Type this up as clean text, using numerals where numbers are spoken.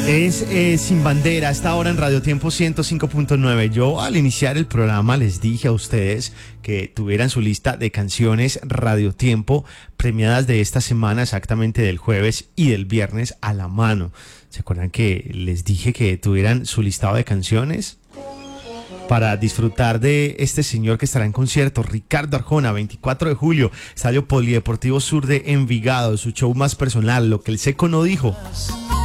Es Sin Bandera, esta hora en Radio Tiempo 105.9. Yo al iniciar el programa les dije a ustedes que tuvieran su lista de canciones Radio Tiempo premiadas de esta semana, exactamente del jueves y del viernes a la mano. ¿Se acuerdan que les dije que tuvieran su listado de canciones? Para disfrutar de este señor que estará en concierto, Ricardo Arjona, 24 de julio, Estadio Polideportivo Sur de Envigado, su show más personal, Lo que el Seco no dijo.